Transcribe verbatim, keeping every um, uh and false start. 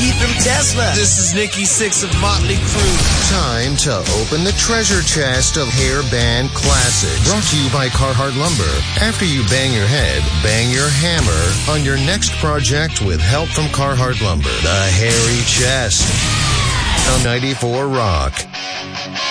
Nikki from Tesla. This is Nikki Sixx of Motley Crue. Time to open the treasure chest of hair band classics. Brought to you by Carhartt Lumber. After you bang your head, bang your hammer on your next project with help from Carhartt Lumber. The Hairy Chest on ninety-four Rock.